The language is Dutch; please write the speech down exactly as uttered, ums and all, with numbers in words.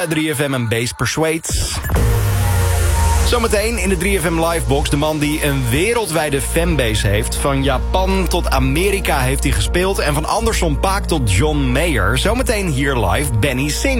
drie F M en Bass Persuade. Zometeen in de drie F M Livebox de man die een wereldwijde fanbase heeft. Van Japan tot Amerika heeft hij gespeeld. En van Anderson .Paak tot John Mayer. Zometeen hier live Benny Sings.